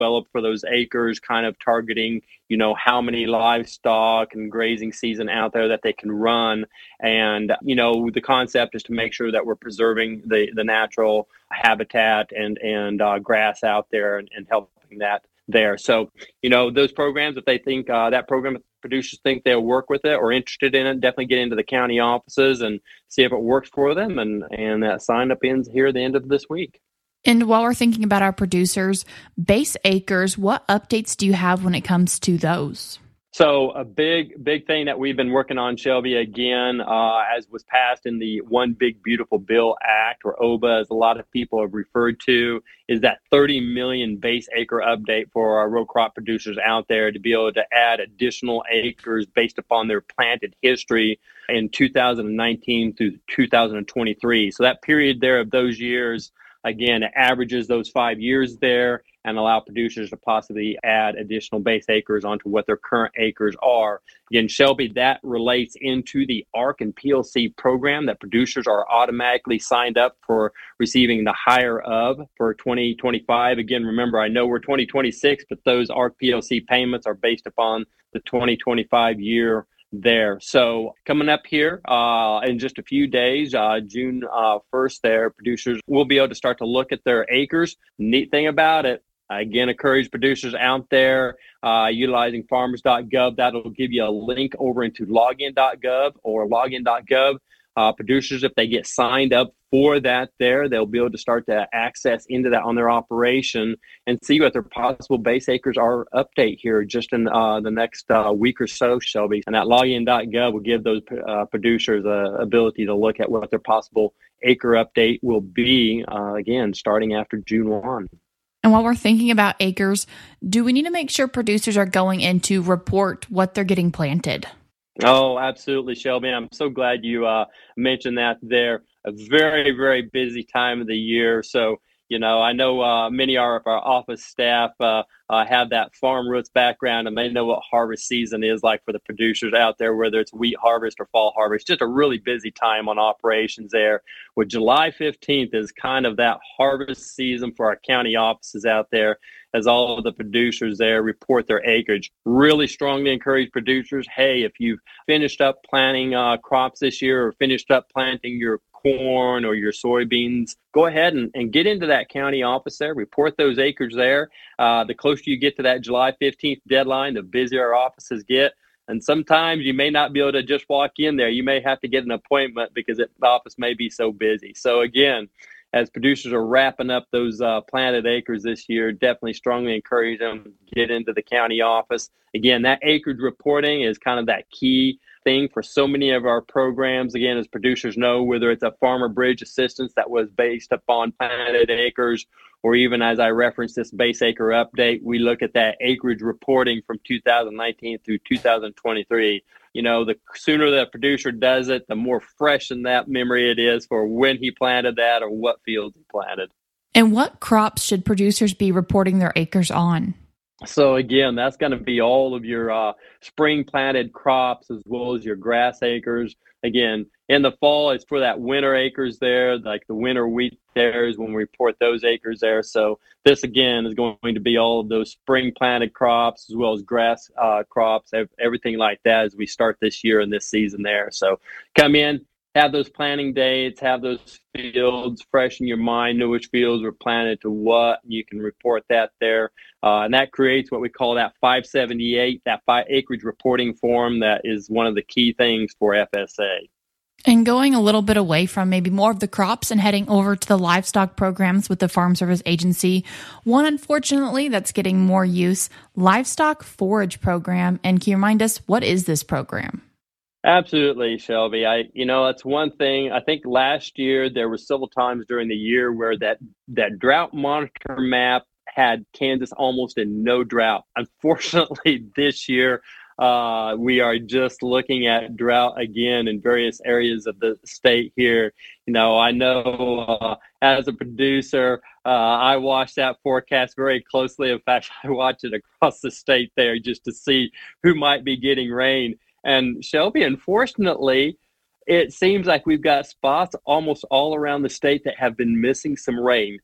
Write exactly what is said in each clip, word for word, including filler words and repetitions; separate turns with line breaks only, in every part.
develop for those acres, kind of targeting, you know, how many livestock and grazing season out there that they can run. And, you know, the concept is to make sure that we're preserving the, the natural habitat and, and uh, grass out there and, and helping that there. So, you know, those programs, if they think uh, that program, if producers think they'll work with it or interested in it, definitely get into the county offices and see if it works for them. And, and that sign up ends here at the end of this week.
And while we're thinking about our producers, base acres, what updates do you have when it comes to those?
So a big, big thing that we've been working on, Shelby, again, uh, as was passed in the One Big Beautiful Bill Act, or O B A, as a lot of people have referred to, is that thirty million base acre update for our row crop producers out there to be able to add additional acres based upon their planted history in two thousand nineteen through two thousand twenty-three. So that period there of those years, again, it averages those five years there and allow producers to possibly add additional base acres onto what their current acres are. Again, Shelby, that relates into the A R C and P L C program that producers are automatically signed up for receiving the higher of for twenty twenty-five. Again, remember, I know we're twenty twenty-six, but those A R C P L C payments are based upon the twenty twenty-five year there. So coming up here uh, in just a few days, uh, June uh, first there, producers will be able to start to look at their acres. Neat thing about it, I again encourage producers out there uh, utilizing farmers dot gov. That'll give you a link over into login dot gov or login dot gov. Uh, producers, if they get signed up for that there, they'll be able to start to access into that on their operation and see what their possible base acres are update here just in uh, the next uh, week or so, Shelby. And that login dot gov will give those uh, producers the ability to look at what their possible acre update will be, uh, again, starting after June first.
And while we're thinking about acres, do we need to make sure producers are going in to report what they're getting planted?
Oh, absolutely, Shelby. I'm so glad you uh, mentioned that there. A very, very busy time of the year. So, you know, I know uh, many of our, our office staff uh, uh, have that farm roots background, and they know what harvest season is like for the producers out there, whether it's wheat harvest or fall harvest. Just a really busy time on operations there. With July fifteenth is kind of that harvest season for our county offices out there, as all of the producers there report their acreage. Really strongly encourage producers, hey, if you've finished up planting uh, crops this year or finished up planting your corn or your soybeans, go ahead and, and get into that county office there, report those acres there. Uh, the closer you get to that July fifteenth deadline, the busier our offices get. And sometimes you may not be able to just walk in there. You may have to get an appointment because it, the office may be so busy. So again, as producers are wrapping up those uh, planted acres this year, definitely strongly encourage them to get into the county office. Again, that acreage reporting is kind of that key thing for so many of our programs. Again, as producers know, whether it's a farmer bridge assistance that was based upon planted acres, or even as I referenced this base acre update, we look at that acreage reporting from two thousand nineteen through two thousand twenty-three. You know, the sooner the producer does it, the more fresh in that memory it is for when he planted that or what fields he planted.
And what crops should producers be reporting their acres on?
So again, that's going to be all of your uh, spring planted crops as well as your grass acres. Again, in the fall, it's for that winter acres there, like the winter wheat there is when we report those acres there. So this, again, is going to be all of those spring planted crops as well as grass uh, crops, everything like that as we start this year and this season there. So come in, have those planting dates, have those fields fresh in your mind, know which fields were planted to what. You can report that there. Uh, and that creates what we call that five seventy-eight, that five acreage reporting form that is one of the key things for F S A.
And going a little bit away from maybe more of the crops and heading over to the livestock programs with the Farm Service Agency, one, unfortunately, that's getting more use, Livestock Forage Program. And can you remind us, what is this program?
Absolutely, Shelby. I, you know, that's one thing. I think last year there were several times during the year where that, that drought monitor map had Kansas almost in no drought. Unfortunately, this year, uh, we are just looking at drought again in various areas of the state here. You know, I know uh, as a producer, uh, I watch that forecast very closely. In fact, I watch it across the state there just to see who might be getting rain. And Shelby, unfortunately, it seems like we've got spots almost all around the state that have been missing some rain.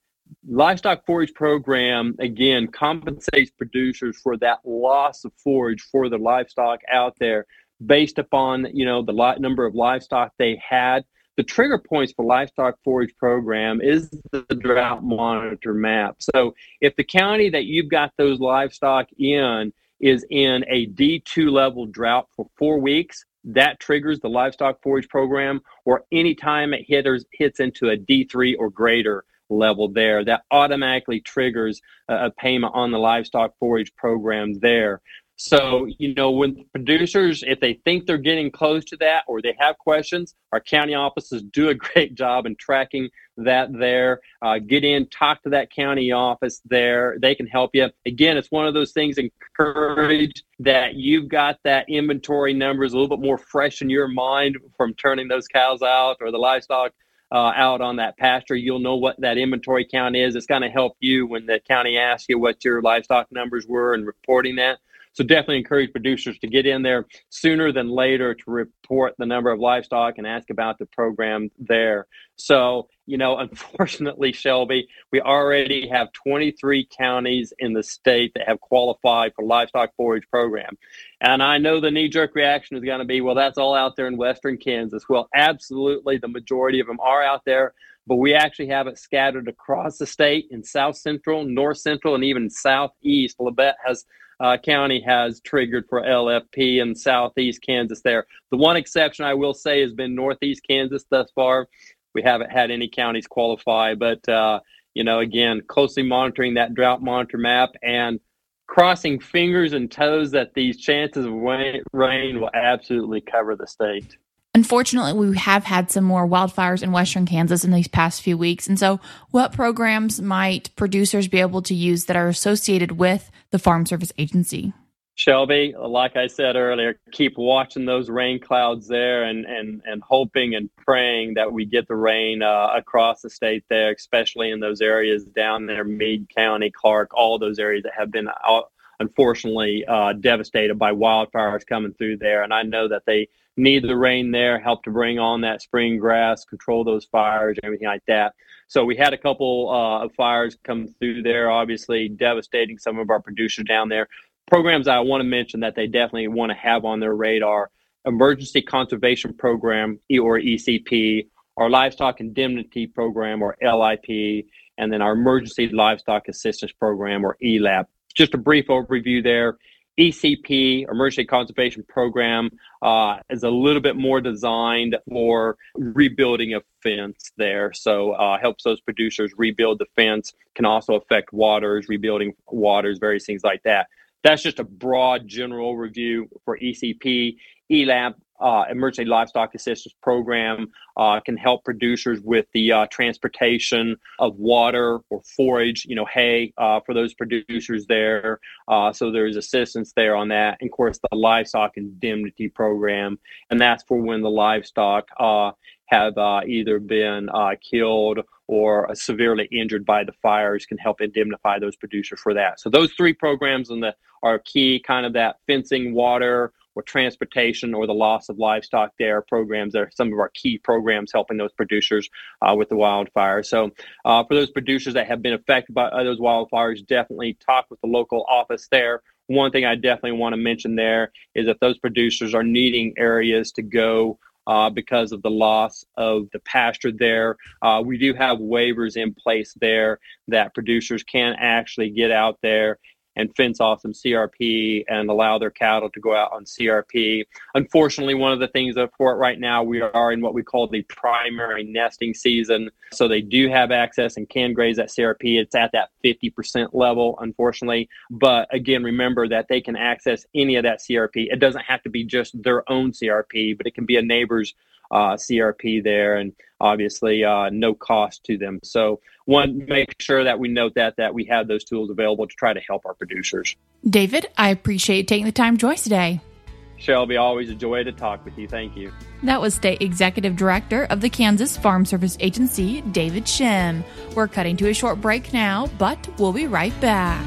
livestock forage program, again, compensates producers for that loss of forage for the livestock out there based upon, you know, the li- number of livestock they had. The trigger points for livestock forage program is the drought monitor map. So if the county that you've got those livestock in is in a D two level drought for four weeks, that triggers the livestock forage program, or anytime it hitters, hits into a D three or greater level there, that automatically triggers a, a payment on the livestock forage program there. So, you know, when producers, if they think they're getting close to that or they have questions, our county offices do a great job in tracking that there. Uh, get in, talk to that county office there. They can help you. Again, it's one of those things, encourage that you've got that inventory numbers a little bit more fresh in your mind from turning those cows out or the livestock uh, out on that pasture. You'll know what that inventory count is. It's going to help you when the county asks you what your livestock numbers were and reporting that. So definitely encourage producers to get in there sooner than later to report the number of livestock and ask about the program there. So, you know, unfortunately, Shelby, we already have twenty-three counties in the state that have qualified for livestock forage program. And I know the knee-jerk reaction is going to be, well, that's all out there in western Kansas. Well, absolutely, the majority of them are out there. But we actually have it scattered across the state in south central, north central, and even southeast. Labette has uh, County has triggered for L F P in southeast Kansas there. The one exception I will say has been northeast Kansas thus far. We haven't had any counties qualify, but, uh, you know, again, closely monitoring that drought monitor map and crossing fingers and toes that these chances of rain will absolutely cover the state.
Unfortunately, we have had some more wildfires in western Kansas in these past few weeks. And so what programs might producers be able to use that are associated with the Farm Service Agency?
Shelby, like I said earlier, keep watching those rain clouds there and, and, and hoping and praying that we get the rain uh, across the state there, especially in those areas down there, Meade County, Clark, all those areas that have been uh, unfortunately uh, devastated by wildfires coming through there. And I know that they need the rain there, help to bring on that spring grass, control those fires, everything like that. So we had a couple uh, of fires come through there, obviously devastating some of our producers down there. Programs I want to mention that they definitely want to have on their radar: Emergency Conservation Program, or E C P, our Livestock Indemnity Program, or L I P, and then our Emergency Livestock Assistance Program, or E L A P. Just a brief overview there. E C P, Emergency Conservation Program, uh, is a little bit more designed for rebuilding a fence there. So uh, helps those producers rebuild the fence, can also affect waters, rebuilding waters, various things like that. That's just a broad general review for E C P. E L A P, uh, Emergency Livestock Assistance Program, uh, can help producers with the uh, transportation of water or forage, you know, hay uh, for those producers there. Uh, so there's assistance there on that. And of course, the Livestock Indemnity Program, and that's for when the livestock uh, have uh, either been uh, killed or severely injured by the fires, can help indemnify those producers for that. So those three programs and the are key, kind of that fencing, water, or transportation, or the loss of livestock there programs are some of our key programs helping those producers uh, with the wildfires. So uh, for those producers that have been affected by those wildfires, definitely talk with the local office there. One thing I definitely want to mention there is that those producers are needing areas to go Uh, because of the loss of the pasture there. Uh, we do have waivers in place there that producers can actually get out there and fence off some C R P and allow their cattle to go out on C R P. Unfortunately, one of the things that for it right now, we are in what we call the primary nesting season. So they do have access and can graze that C R P. It's at that fifty percent level, unfortunately. But again, remember that they can access any of that C R P. It doesn't have to be just their own C R P, but it can be a neighbor's uh, C R P there, and obviously uh, no cost to them. So one, make sure that we note that, that we have those tools available to try to help our producers.
David, I appreciate you taking the time to join us today.
Shelby, always a joy to talk with you. Thank you.
That was State Executive Director of the Kansas Farm Service Agency, David Shim. We're cutting to a short break now, but we'll be right back.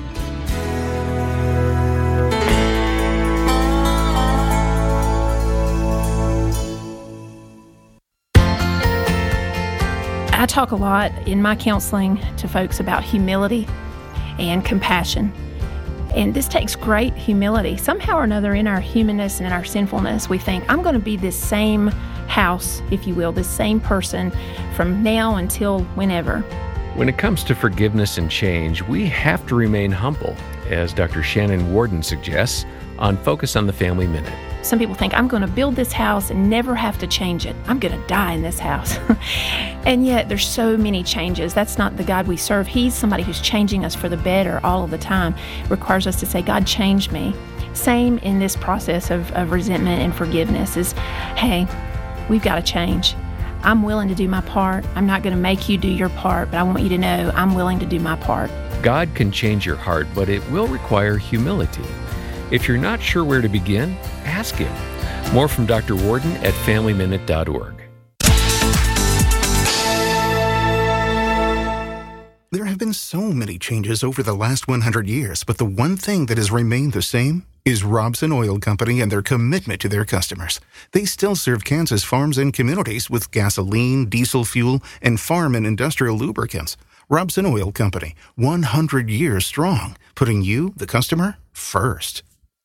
I talk a lot in my counseling to folks about humility and compassion. And this takes great humility. Somehow or another in our humanness and in our sinfulness, we think, I'm going to be this same house, if you will, this same person from now until whenever.
When it comes to forgiveness and change, we have to remain humble, as Doctor Shannon Worden suggests on Focus on the Family Minute.
Some people think, I'm going to build this house and never have to change it. I'm going to die in this house. And yet there's so many changes. That's not the God we serve. He's somebody who's changing us for the better all of the time. It requires us to say, God, change me. Same in this process of, of resentment and forgiveness is, hey, we've got to change. I'm willing to do my part. I'm not going to make you do your part, but I want you to know I'm willing to do my part.
God can change your heart, but it will require humility. If you're not sure where to begin, ask Him. More from Doctor Worden at family minute dot org.
There have been so many changes over the last one hundred years, but the one thing that has remained the same is Robson Oil Company and their commitment to their customers. They still serve Kansas farms and communities with gasoline, diesel fuel, and farm and industrial lubricants. Robson Oil Company, one hundred years strong, putting you, the customer, first.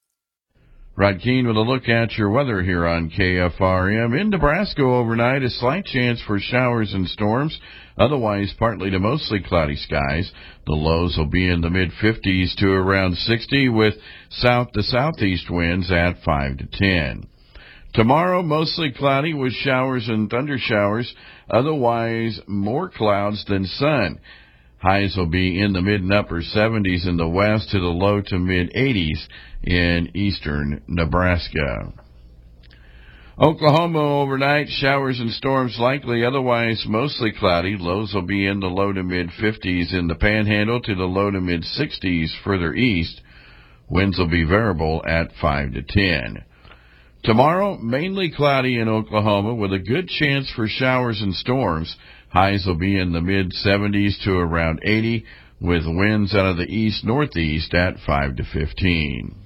Rod Keene with a look at your weather here on K F R M. In Nebraska overnight, a slight chance for showers and storms. Otherwise, partly to mostly cloudy skies. The lows will be in the mid-fifties to around sixty with south to southeast winds at five to ten. Tomorrow, mostly cloudy with showers and thundershowers. Otherwise, more clouds than sun. Highs will be in the mid and upper seventies in the west to the low to mid eighties in eastern Nebraska. Oklahoma overnight, showers and storms likely, otherwise mostly cloudy. Lows will be in the low to mid fifties in the Panhandle to the low to mid sixties further east. Winds will be variable at five to ten. Tomorrow, mainly cloudy in Oklahoma with a good chance for showers and storms. Highs will be in the mid seventies to around eighty, with winds out of the east-northeast at five to fifteen.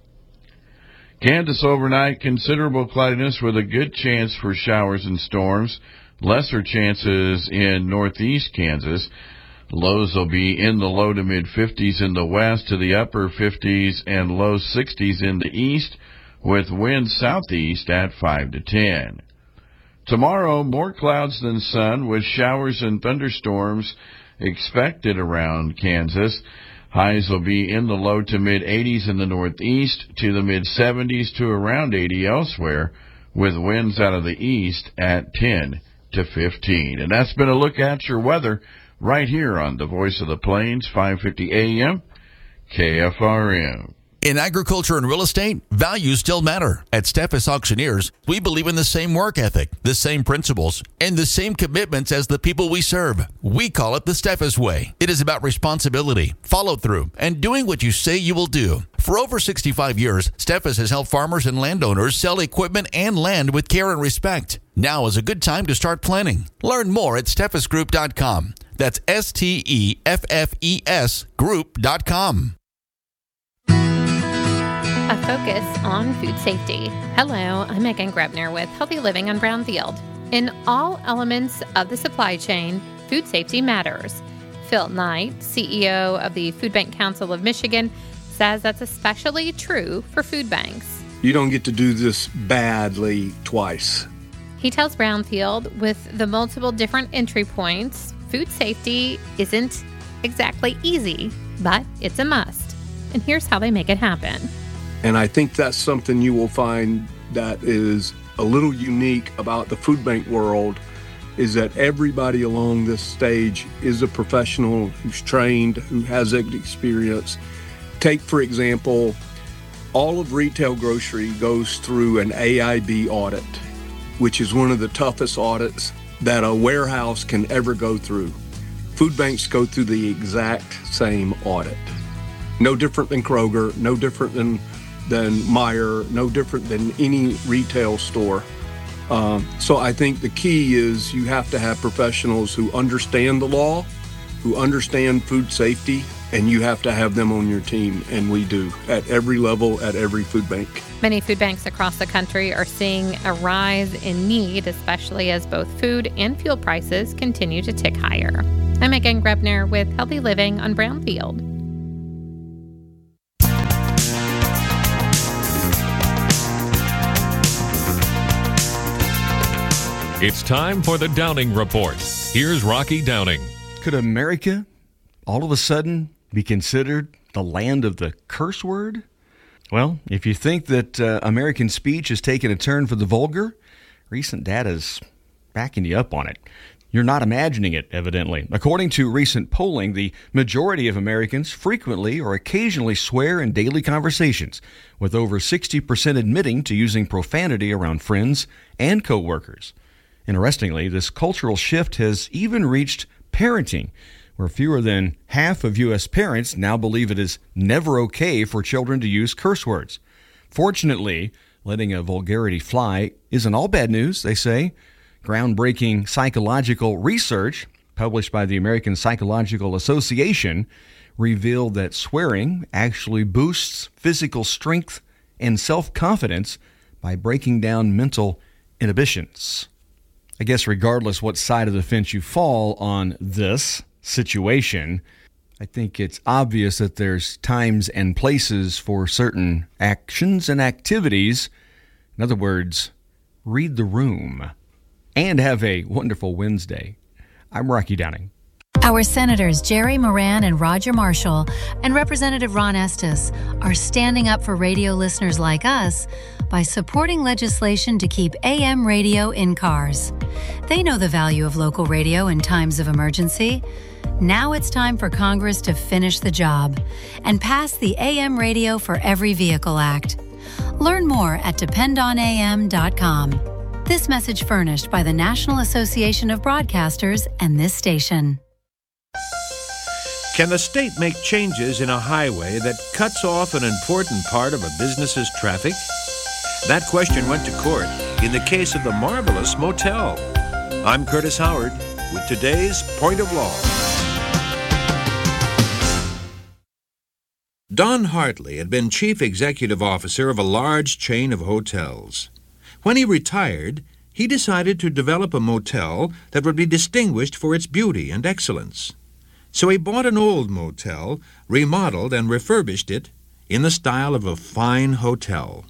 Kansas overnight, considerable cloudiness with a good chance for showers and storms. Lesser chances in northeast Kansas. Lows will be in the low to mid-fifties in the west to the upper fifties and low sixties in the east, with winds southeast at five to ten. Tomorrow, more clouds than sun with showers and thunderstorms expected around Kansas. Highs will be in the low to mid-eighties in the northeast to the mid-seventies to around eighty elsewhere, with winds out of the east at ten to fifteen. And that's been a look at your weather right here on the Voice of the Plains, five fifty A M, K F R M.
In agriculture and real estate, values still matter. At Steffes Auctioneers, we believe in the same work ethic, the same principles, and the same commitments as the people we serve. We call it the Steffes Way. It is about responsibility, follow-through, and doing what you say you will do. For over sixty-five years, Steffes has helped farmers and landowners sell equipment and land with care and respect. Now is a good time to start planning. Learn more at steffes group dot com. That's S T E F F E S group dot com.
A focus on food safety. Hello, I'm Megan Grebner with Healthy Living on Brownfield. In all elements of the supply chain, food safety matters. Phil Knight, C E O of the Food Bank Council of Michigan, says that's especially true for food banks.
You don't get to do this badly twice.
He tells Brownfield with the multiple different entry points, food safety isn't exactly easy, but it's a must. And here's how they make it happen.
And I think that's something you will find that is a little unique about the food bank world, is that everybody along this stage is a professional who's trained, who has experience. Take, for example, all of retail grocery goes through an A I B audit, which is one of the toughest audits that a warehouse can ever go through. Food banks go through the exact same audit. No different than Kroger, no different than than Meijer, no different than any retail store. Um, so I think the key is you have to have professionals who understand the law, who understand food safety, and you have to have them on your team, and we do at every level, at every food bank.
Many food banks across the country are seeing a rise in need, especially as both food and fuel prices continue to tick higher. I'm Megan Grebner with Healthy Living on Brownfield.
It's time for the Downing Report. Here's Rocky Downing.
Could America all of a sudden be considered the land of the curse word? Well, if you think that uh, American speech has taken a turn for the vulgar, recent data is backing you up on it. You're not imagining it, evidently. According to recent polling, the majority of Americans frequently or occasionally swear in daily conversations, with over sixty percent admitting to using profanity around friends and coworkers. Interestingly, this cultural shift has even reached parenting, where fewer than half of U S parents now believe it is never okay for children to use curse words. Fortunately, letting a vulgarity fly isn't all bad news, they say. Groundbreaking psychological research published by the American Psychological Association revealed that swearing actually boosts physical strength and self-confidence by breaking down mental inhibitions. I guess regardless what side of the fence you fall on this situation, I think it's obvious that there's times and places for certain actions and activities. In other words, read the room. And have a wonderful Wednesday. I'm Rocky Downing.
Our Senators Jerry Moran and Roger Marshall and Representative Ron Estes are standing up for radio listeners like us by supporting legislation to keep A M radio in cars. They know the value of local radio in times of emergency. Now it's time for Congress to finish the job and pass the A M Radio for Every Vehicle Act. Learn more at depend on A M dot com. This message furnished by the National Association of Broadcasters and this station.
Can the state make changes in a highway that cuts off an important part of a business's traffic? That question went to court in the case of the Marvelous Motel. I'm Curtis Howard with today's Point of Law. Don Hartley had been chief executive officer of a large chain of hotels. When he retired, he decided to develop a motel that would be distinguished for its beauty and excellence. So he bought an old motel, remodeled and refurbished it in the style of a fine hotel.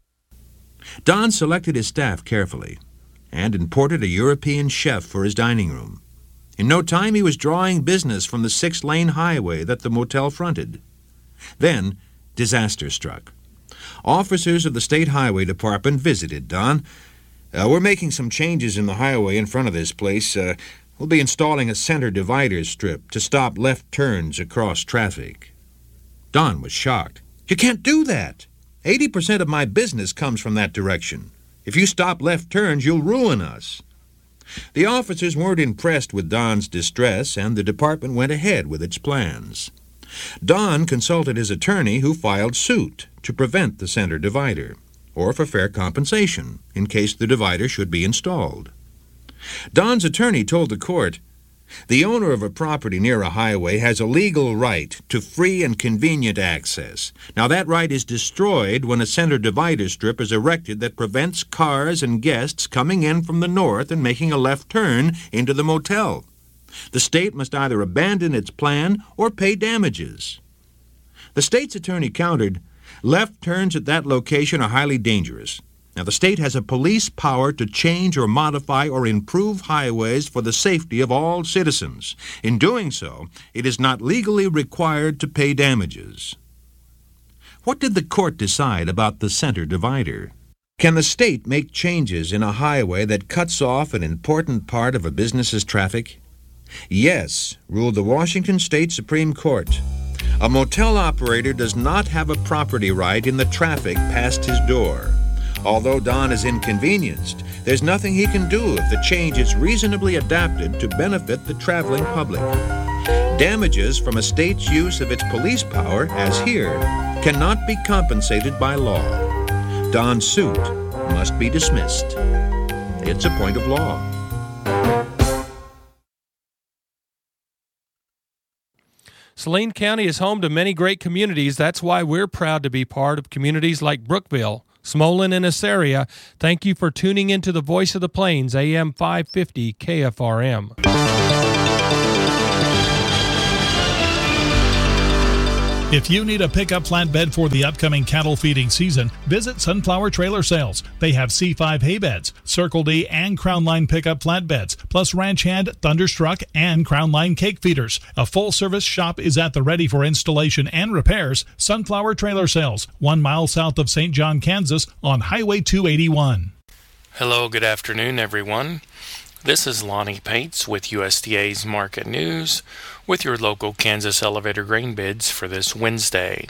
Don selected his staff carefully and imported a European chef for his dining room. In no time, he was drawing business from the six-lane highway that the motel fronted. Then, disaster struck. Officers of the State Highway Department visited Don. Uh, we're making some changes in the highway in front of this place. Uh, we'll be installing a center divider strip to stop left turns across traffic. Don was shocked. You can't do that. eighty percent of my business comes from that direction. If you stop left turns, you'll ruin us. The officers weren't impressed with Don's distress, and the department went ahead with its plans. Don consulted his attorney, who filed suit to prevent the center divider, or for fair compensation in case the divider should be installed. Don's attorney told the court, "The owner of a property near a highway has a legal right to free and convenient access. Now that right is destroyed when a center divider strip is erected that prevents cars and guests coming in from the north and making a left turn into the motel. The state must either abandon its plan or pay damages." The state's attorney countered, "Left turns at that location are highly dangerous. Now, the state has a police power to change or modify or improve highways for the safety of all citizens. In doing so, it is not legally required to pay damages." What did the court decide about the center divider? Can the state make changes in a highway that cuts off an important part of a business's traffic? Yes, ruled the Washington State Supreme Court. A motel operator does not have a property right in the traffic past his door. Although Don is inconvenienced, there's nothing he can do if the change is reasonably adapted to benefit the traveling public. Damages from a state's use of its police power, as here, cannot be compensated by law. Don's suit must be dismissed. It's a point of law.
Saline County is home to many great communities. That's why we're proud to be part of communities like Brookville, Smolin, and Assaria. Thank you for tuning into the Voice of the Plains, A M five fifty K F R M.
If you need a pickup flatbed for the upcoming cattle feeding season, visit Sunflower Trailer Sales. They have C five hay beds, Circle D and Crown Line pickup flatbeds, plus Ranch Hand, Thunderstruck, and Crown Line cake feeders. A full-service shop is at the ready for installation and repairs. Sunflower Trailer Sales, one mile south of Saint John, Kansas, on Highway two eighty-one.
Hello, good afternoon, everyone. This is Lonnie Pates with U S D A's Market News with your local Kansas elevator grain bids for this Wednesday.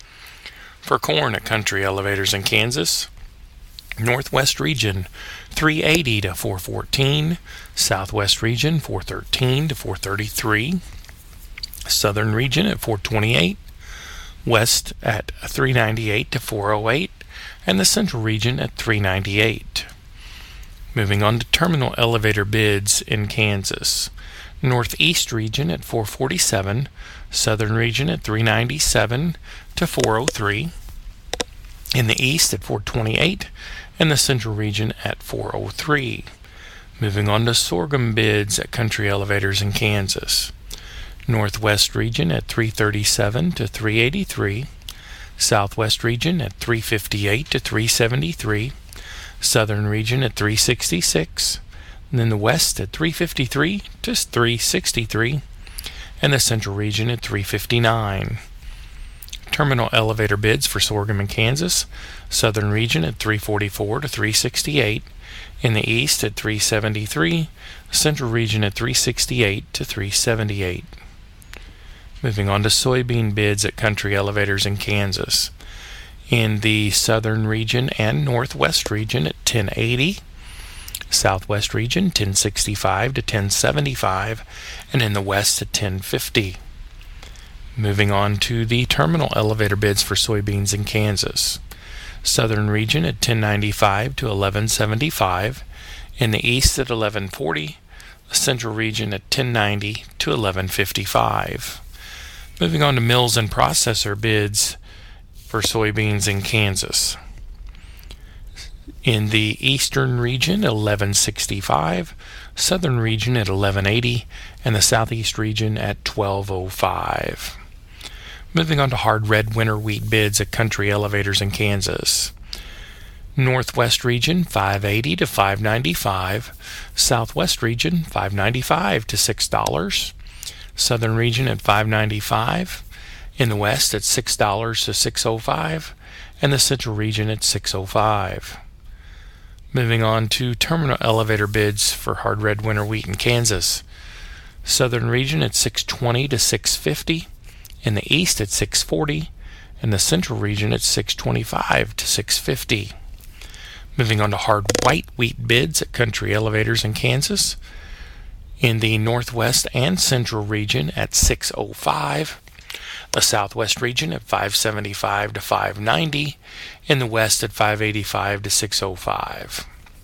For corn at Country Elevators in Kansas, Northwest Region three eighty to four fourteen, Southwest Region four thirteen to four thirty-three, Southern Region at four twenty-eight, West at three ninety-eight to four oh eight, and the Central Region at three ninety-eight. Moving on to terminal elevator bids in Kansas. Northeast Region at four forty-seven, Southern Region at three ninety-seven to four oh three, in the East at four twenty-eight, and the Central Region at four oh three. Moving on to sorghum bids at Country Elevators in Kansas. Northwest Region at three thirty-seven to three eighty-three, Southwest Region at three fifty-eight to three seventy-three, Southern Region at three sixty-six, and then the West at three fifty-three to three sixty-three, and the Central Region at three fifty-nine. Terminal elevator bids for sorghum in Kansas. Southern Region at three forty-four to three sixty-eight, in the East at three seventy-three, Central Region at three sixty-eight to three seventy-eight. Moving on to soybean bids at Country Elevators in Kansas. In the Southern Region and Northwest Region at ten eighty, Southwest Region ten sixty-five to ten seventy-five, and in the West at ten fifty. Moving on to the terminal elevator bids for soybeans in Kansas. Southern Region at ten ninety-five to eleven seventy-five, in the East at eleven forty, the Central Region at ten ninety to eleven fifty-five. Moving on to mills and processor bids for soybeans in Kansas. In the Eastern Region, eleven sixty-five, Southern Region at eleven eighty, and the Southeast Region at twelve oh five. Moving on to hard red winter wheat bids at Country Elevators in Kansas. Northwest Region five eighty to five ninety-five, Southwest Region five ninety-five to six dollars, Southern Region at five ninety-five, in the West at six dollars to six oh five, and the Central Region at six oh five. Moving on to terminal elevator bids for hard red winter wheat in Kansas. Southern Region at six twenty to six fifty, in the East at six forty, and the Central Region at six twenty-five to six fifty. Moving on to hard white wheat bids at Country Elevators in Kansas. In the Northwest and Central Region at six oh five, the Southwest Region at five seventy-five to five ninety, in the West at five eighty-five to six oh five.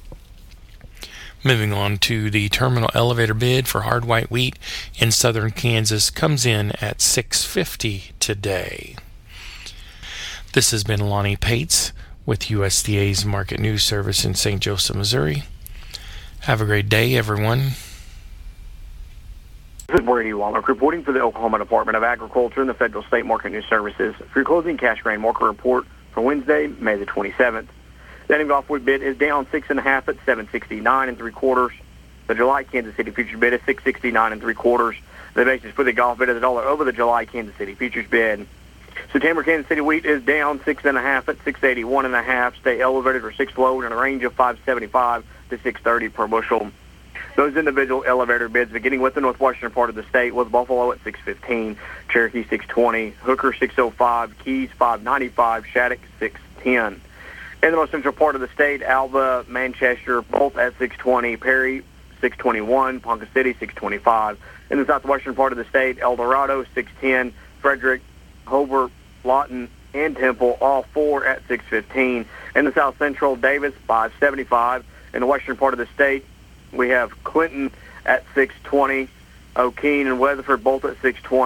Moving on to the terminal elevator bid for hard white wheat in southern Kansas comes in at six fifty today. This has been Lonnie Pates with U S D A's Market News Service in Saint Joseph, Missouri. Have a great day, everyone.
This is Brady Wallach reporting for the Oklahoma Department of Agriculture and the Federal State Market News Services for your closing cash grain market report for Wednesday, May the twenty-seventh. The ending off wheat bid is down six and a half at seven sixty-nine and three quarters. The July Kansas City futures bid is six sixty-nine and three quarters. The basis for the Gulf bid is a dollar over the July Kansas City futures bid. September Kansas City wheat is down six and a half at six eighty-one and a half. Stay elevated for six low in a range of five seventy-five to six thirty per bushel. Those individual elevator bids, beginning with the northwestern part of the state, was Buffalo at six fifteen, Cherokee six twenty, Hooker six oh five, Keys five ninety-five, Shattuck six ten. In the most central part of the state, Alva, Manchester, both at six twenty, Perry six twenty-one, Ponca City six twenty-five. In the southwestern part of the state, El Dorado six ten, Frederick, Hobart, Lawton, and Temple, all four at six fifteen. In the south central, Davis five seventy-five. In the western part of the state, we have Clinton at six twenty, O'Keene and Weatherford both at six twenty,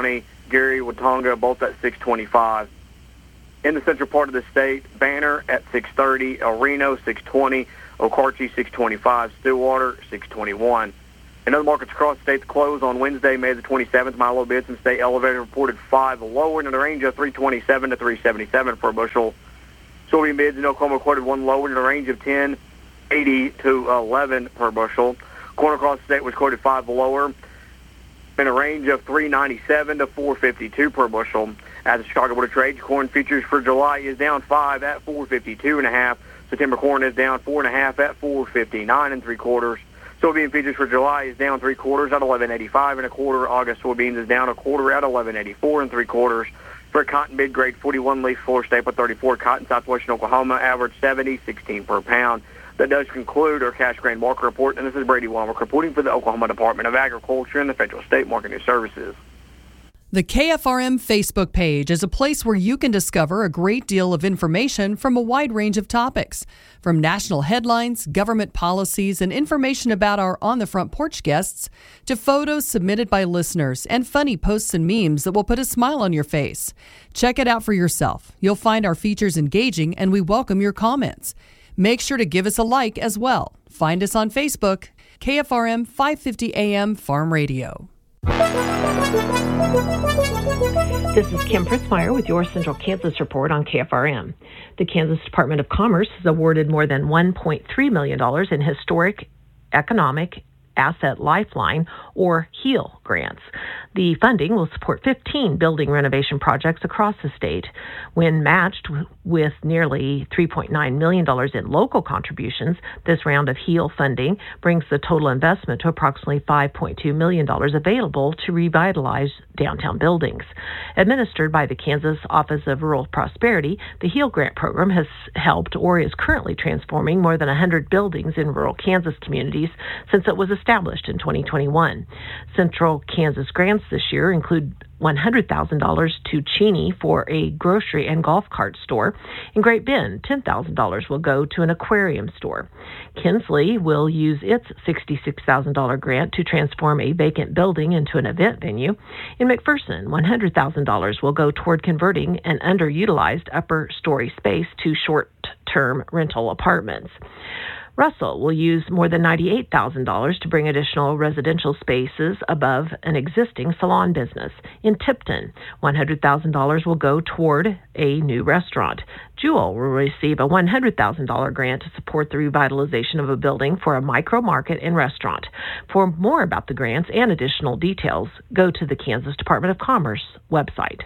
Gary, Watonga, both at six twenty-five. In the central part of the state, Banner at six thirty, El Reno six twenty, Okarche six twenty-five, Stillwater six twenty-one. In other markets across the state, the close on Wednesday, May the twenty-seventh, Milo bids and state elevator reported five lower in the range of three twenty-seven to three seventy-seven per bushel. Soybean bids in Oklahoma quoted one lower in the range of ten eighty to eleven per bushel. Corn across the state was quoted five lower in a range of three ninety-seven to four fifty-two per bushel. At the Chicago Board of Trade, corn futures for July is down five at four fifty-two and a half. September corn is down four and a half at four fifty-nine and three quarters. Soybean futures for July is down three quarters at eleven eighty-five and a quarter. August soybeans is down a quarter at eleven eighty-four and three quarters. For cotton mid grade forty-one leaf floor staple thirty-four cotton, southwestern Oklahoma average seventy sixteen per pound. That does conclude our cash grain market report, and this is Brady Walmart reporting for the Oklahoma Department of Agriculture and the Federal State Market News Services.
The K F R M Facebook page is a place where you can discover a great deal of information from a wide range of topics, from national headlines, government policies, and information about our On the Front Porch guests, to photos submitted by listeners and funny posts and memes that will put a smile on your face. Check it out for yourself. You'll find our features engaging, and we welcome your comments. Make sure to give us a like as well. Find us on Facebook, K F R M five fifty A M Farm Radio.
This is Kim Pritzmeyer with your Central Kansas Report on K F R M. The Kansas Department of Commerce has awarded more than one point three million dollars in historic economic asset lifeline, or HEAL grants. The funding will support fifteen building renovation projects across the state. When matched with nearly three point nine million dollars in local contributions, this round of HEAL funding brings the total investment to approximately five point two million dollars available to revitalize downtown buildings. Administered by the Kansas Office of Rural Prosperity, the HEAL grant program has helped or is currently transforming more than one hundred buildings in rural Kansas communities since it was established in twenty twenty-one. Central Kansas grants this year include one hundred thousand dollars to Cheney for a grocery and golf cart store. In Great Bend, ten thousand dollars will go to an aquarium store. Kinsley will use its sixty-six thousand dollars grant to transform a vacant building into an event venue. In McPherson, one hundred thousand dollars will go toward converting an underutilized upper story space to short-term rental apartments. Russell will use more than ninety-eight thousand dollars to bring additional residential spaces above an existing salon business. In Tipton, one hundred thousand dollars will go toward a new restaurant. Jewel will receive a one hundred thousand dollars grant to support the revitalization of a building for a micro market and restaurant. For more about the grants and additional details, go to the Kansas Department of Commerce website.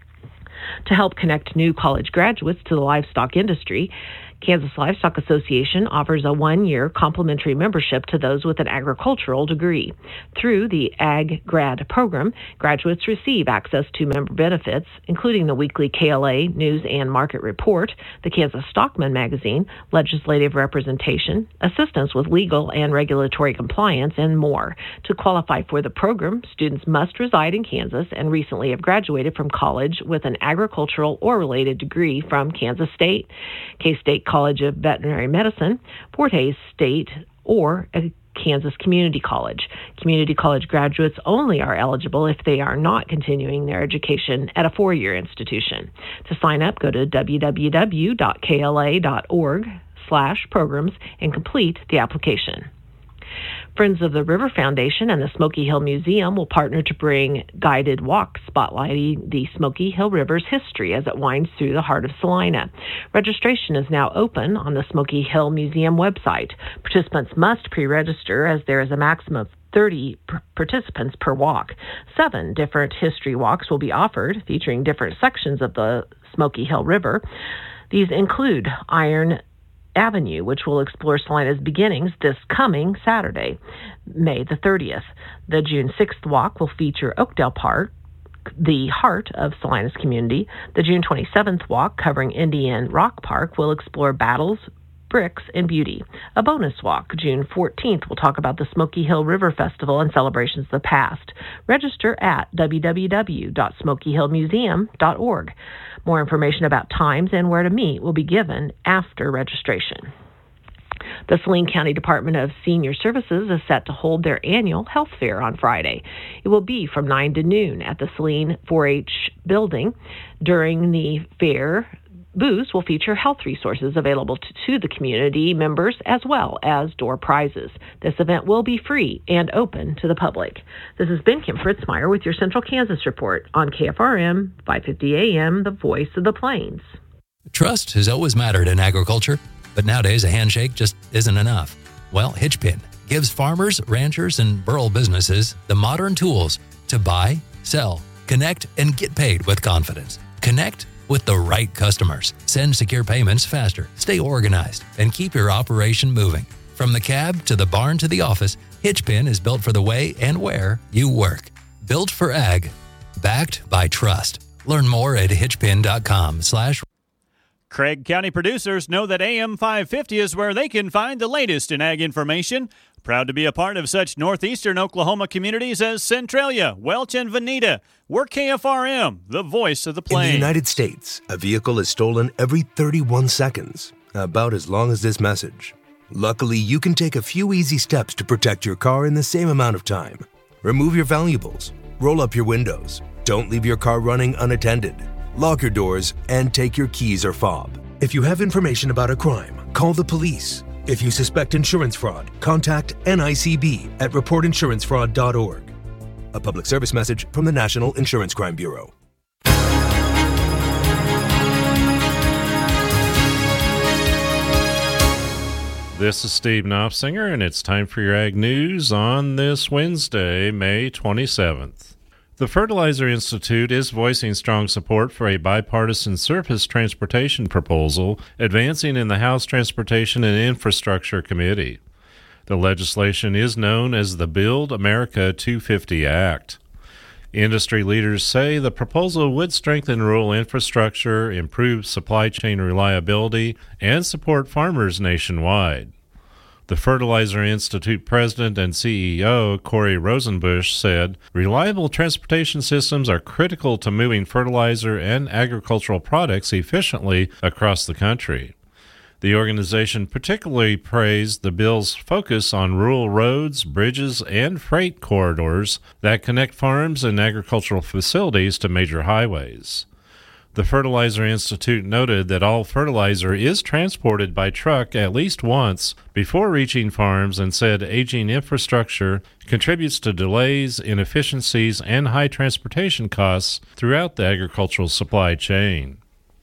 To help connect new college graduates to the livestock industry, Kansas Livestock Association offers a one-year complimentary membership to those with an agricultural degree. Through the Ag Grad program, graduates receive access to member benefits, including the weekly K L A News and Market Report, the Kansas Stockman magazine, legislative representation, assistance with legal and regulatory compliance, and more. To qualify for the program, students must reside in Kansas and recently have graduated from college with an agricultural or related degree from Kansas State, K-State College of Veterinary Medicine, Fort Hays State, or a Kansas Community College. Community college graduates only are eligible if they are not continuing their education at a four-year institution. To sign up, go to w w w dot k l a dot org slash programs and complete the application. Friends of the River Foundation and the Smoky Hill Museum will partner to bring guided walks spotlighting the Smoky Hill River's history as it winds through the heart of Salina. Registration is now open on the Smoky Hill Museum website. Participants must pre-register as there is a maximum of thirty p- participants per walk. Seven different history walks will be offered, featuring different sections of the Smoky Hill River. These include Iron Avenue, which will explore Salina's beginnings this coming Saturday, May the thirtieth. The June sixth walk will feature Oakdale Park, the heart of Salina's community. The June twenty-seventh walk, covering Indian Rock Park, will explore battles, bricks, and beauty. A bonus walk, June fourteenth, will talk about the Smoky Hill River Festival and celebrations of the past. Register at w w w dot smoky hill museum dot org. More information about times and where to meet will be given after registration. The Saline County Department of Senior Services is set to hold their annual health fair on Friday. It will be from nine to noon at the Saline four H building. During the fair, booths will feature health resources available to, to the community members as well as door prizes. This event will be free and open to the public. This has been Kim Fritzmeyer with your Central Kansas Report on K F R M five fifty A M, the voice of the plains.
Trust has always mattered in agriculture, but nowadays a handshake just isn't enough. Well, Hitchpin gives farmers, ranchers, and rural businesses the modern tools to buy, sell, connect, and get paid with confidence. Connect with the right customers. Send secure payments faster, stay organized, and keep your operation moving. From the cab to the barn to the office, Hitchpin is built for the way and where you work. Built for ag, backed by trust. Learn more at hitchpin.com slash.
Craig County producers know that A M five fifty is where they can find the latest in ag information. Proud to be a part of such northeastern Oklahoma communities as Centralia, Welch, and Veneta. We're K F R M, the voice of the plains.
In the United States, a vehicle is stolen every thirty-one seconds, about as long as this message. Luckily, you can take a few easy steps to protect your car in the same amount of time. Remove your valuables, roll up your windows, don't leave your car running unattended, lock your doors, and take your keys or fob. If you have information about a crime, call the police. If you suspect insurance fraud, contact N I C B at report insurance fraud dot org. A public service message from the National Insurance Crime Bureau.
This is Steve Knopfsinger, and it's time for your Ag News on this Wednesday, May twenty-seventh. The Fertilizer Institute is voicing strong support for a bipartisan surface transportation proposal advancing in the House Transportation and Infrastructure Committee. The legislation is known as the Build America two fifty Act. Industry leaders say the proposal would strengthen rural infrastructure, improve supply chain reliability, and support farmers nationwide. The Fertilizer Institute president and C E O, Corey Rosenbusch, said, "Reliable transportation systems are critical to moving fertilizer and agricultural products efficiently across the country." The organization particularly praised the bill's focus on rural roads, bridges, and freight corridors that connect farms and agricultural facilities to major highways. The Fertilizer Institute noted that all fertilizer is transported by truck at least once before reaching farms and said aging infrastructure contributes to delays, inefficiencies, and high transportation costs throughout the agricultural supply chain.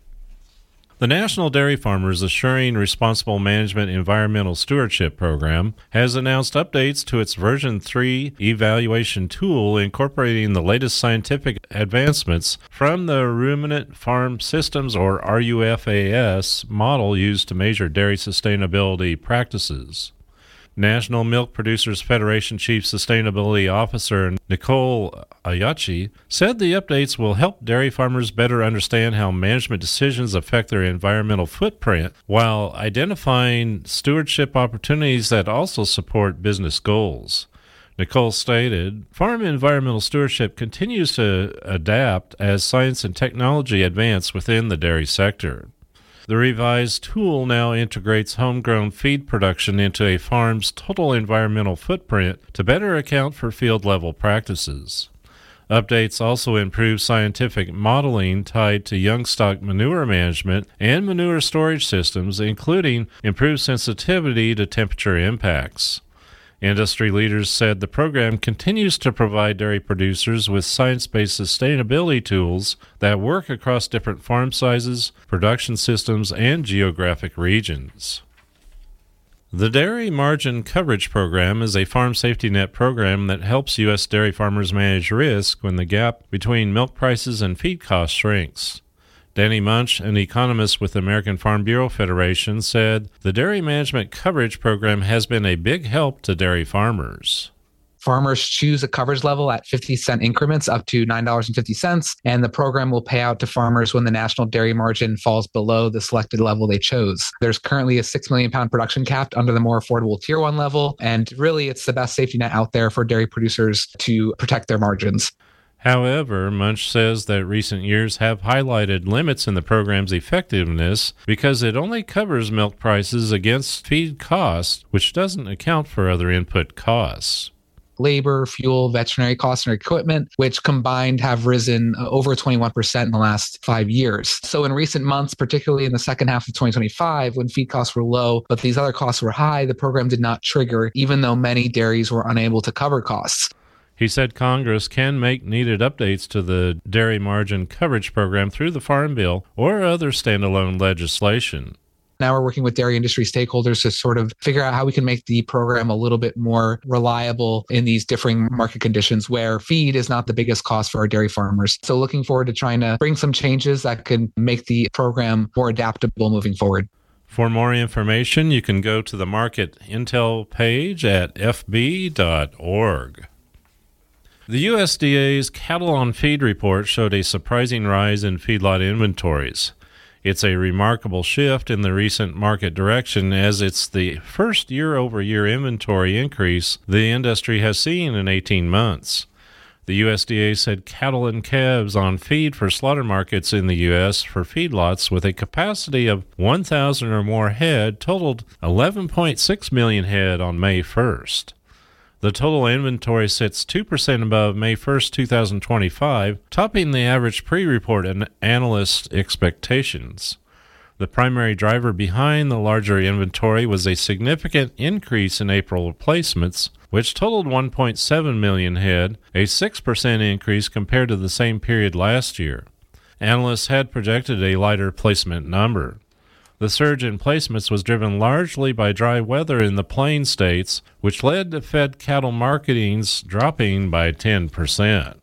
The National Dairy Farmers Assuring Responsible Management Environmental Stewardship Program has announced updates to its version three evaluation tool incorporating the latest scientific advancements from the Ruminant Farm Systems, or R U F A S, model used to measure dairy sustainability practices. National Milk Producers Federation Chief Sustainability Officer Nicole Ayachi said the updates will help dairy farmers better understand how management decisions affect their environmental footprint while identifying stewardship opportunities that also support business goals. Nicole stated, "Farm environmental stewardship continues to adapt as science and technology advance within the dairy sector." The revised tool now integrates homegrown feed production into a farm's total environmental footprint to better account for field-level practices. Updates also improve scientific modeling tied to young stock manure management and manure storage systems, including improved sensitivity to temperature impacts. Industry leaders said the program continues to provide dairy producers with science-based sustainability tools that work across different farm sizes, production systems, and geographic regions. The Dairy Margin Coverage Program is a farm safety net program that helps U S dairy farmers manage risk when the gap between milk prices and feed costs shrinks. Danny Munch, an economist with the American Farm Bureau Federation, said the Dairy Management Coverage Program has been a big help to dairy farmers.
Farmers choose a coverage level at fifty cent increments up to nine dollars and fifty cents, and the program will pay out to farmers when the national dairy margin falls below the selected level they chose. There's currently a six million pound production cap under the more affordable Tier one level, and really it's the best safety net out there for dairy producers to protect their margins.
However, Munch says that recent years have highlighted limits in the program's effectiveness because it only covers milk prices against feed costs, which doesn't account for other input costs.
Labor, fuel, veterinary costs, and equipment, which combined have risen over twenty-one percent in the last five years. So in recent months, particularly in the second half of twenty twenty-five, when feed costs were low, but these other costs were high, the program did not trigger, even though many dairies were unable to cover costs.
He said Congress can make needed updates to the Dairy Margin Coverage Program through the Farm Bill or other standalone legislation.
Now we're working with dairy industry stakeholders to sort of figure out how we can make the program a little bit more reliable in these differing market conditions where feed is not the biggest cost for our dairy farmers. So looking forward to trying to bring some changes that can make the program more adaptable moving forward.
For more information, you can go to the Market Intel page at f b dot org. The U S D A's Cattle on Feed report showed a surprising rise in feedlot inventories. It's a remarkable shift in the recent market direction as it's the first year-over-year inventory increase the industry has seen in eighteen months. The U S D A said cattle and calves on feed for slaughter markets in the U S for feedlots with a capacity of one thousand or more head totaled eleven point six million head on May first. The total inventory sits two percent above May first, twenty twenty-five, topping the average pre-report and analyst expectations. The primary driver behind the larger inventory was a significant increase in April placements, which totaled one point seven million head, a six percent increase compared to the same period last year. Analysts had projected a lighter placement number. The surge in placements was driven largely by dry weather in the Plain states, which led to fed cattle marketings dropping by ten percent.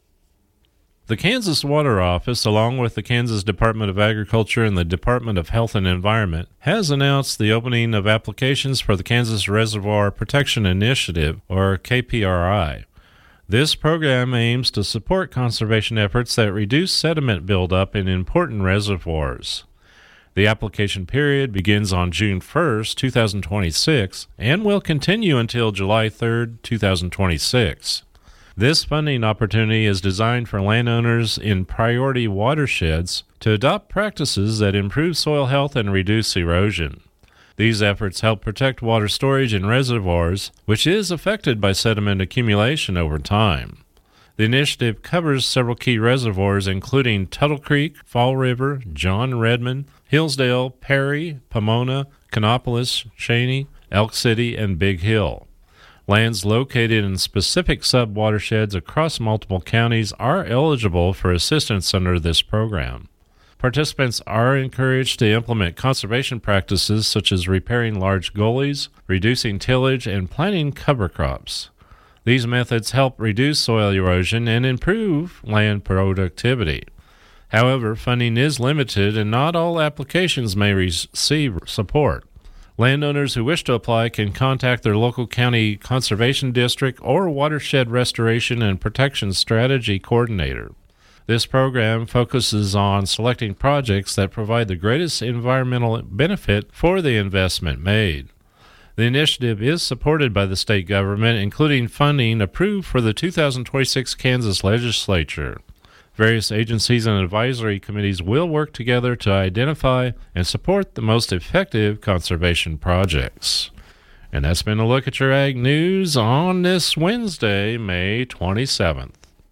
The Kansas Water Office, along with the Kansas Department of Agriculture and the Department of Health and Environment, has announced the opening of applications for the Kansas Reservoir Protection Initiative, or K P R I. This program aims to support conservation efforts that reduce sediment buildup in important reservoirs. The application period begins on June first, twenty twenty-six, and will continue until July third, twenty twenty-six. This funding opportunity is designed for landowners in priority watersheds to adopt practices that improve soil health and reduce erosion. These efforts help protect water storage in reservoirs, which is affected by sediment accumulation over time. The initiative covers several key reservoirs, including Tuttle Creek, Fall River, John Redmond, Hillsdale, Perry, Pomona, Canopolis, Cheney, Elk City, and Big Hill. Lands located in specific sub-watersheds across multiple counties are eligible for assistance under this program. Participants are encouraged to implement conservation practices such as repairing large gullies, reducing tillage, and planting cover crops. These methods help reduce soil erosion and improve land productivity. However, funding is limited and not all applications may receive support. Landowners who wish to apply can contact their local county conservation district or watershed restoration and protection strategy coordinator. This program focuses on selecting projects that provide the greatest environmental benefit for the investment made. The initiative is supported by the state government, including funding approved for the two thousand twenty-six Kansas legislature. Various agencies and advisory committees will work together to identify and support the most effective conservation projects. And that's been a look at your Ag News on this Wednesday, May twenty-seventh.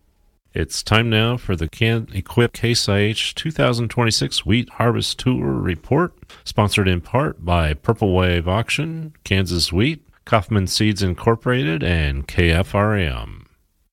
It's time now for the Can Equip Case I H two thousand twenty-six Wheat Harvest Tour Report, sponsored in part by Purple Wave Auction, Kansas Wheat, Kaufman Seeds Incorporated, and K F R M.